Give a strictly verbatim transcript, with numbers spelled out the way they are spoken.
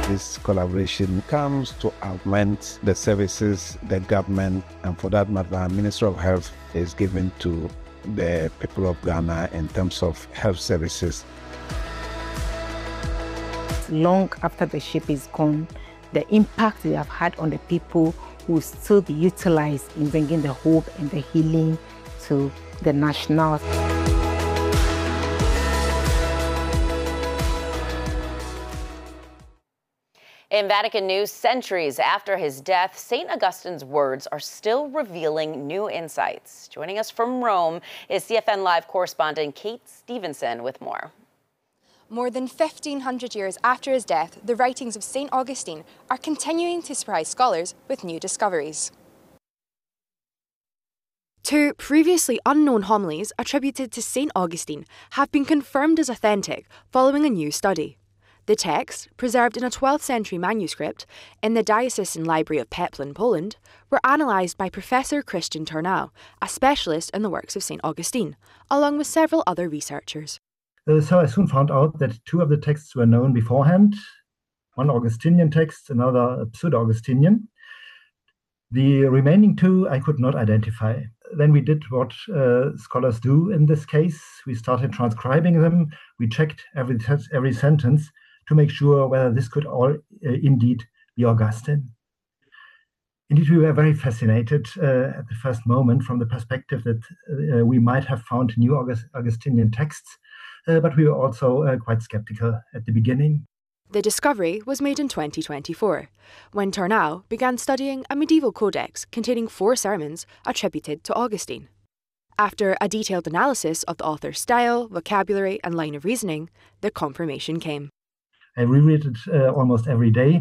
This collaboration comes to augment the services the government, and for that matter, Ministry of Health, is giving to the people of Ghana in terms of health services. Long after the ship is gone, the impact they have had on the people will still be utilized in bringing the hope and the healing to the national. In Vatican news, centuries after his death, Saint Augustine's words are still revealing new insights. Joining us from Rome is C F N Live correspondent Kate Stevenson with more. More than fifteen hundred years after his death, the writings of Saint Augustine are continuing to surprise scholars with new discoveries. Two previously unknown homilies attributed to Saint Augustine have been confirmed as authentic following a new study. The texts, preserved in a twelfth century manuscript in the Diocesan Library of Peplin, Poland, were analysed by Professor Christian Turnau, a specialist in the works of Saint Augustine, along with several other researchers. Uh, so I soon found out that two of the texts were known beforehand, one Augustinian text, another Pseudo-Augustinian. The remaining two I could not identify. Then we did what uh, scholars do in this case. We started transcribing them. We checked every, every sentence to make sure whether this could all uh, indeed be Augustine. Indeed, we were very fascinated uh, at the first moment from the perspective that uh, we might have found new August Augustinian texts, uh, but we were also uh, quite skeptical at the beginning. The discovery was made in twenty twenty-four, when Turnau began studying a medieval codex containing four sermons attributed to Augustine. After a detailed analysis of the author's style, vocabulary, and line of reasoning, the confirmation came. I reread it uh, almost every day.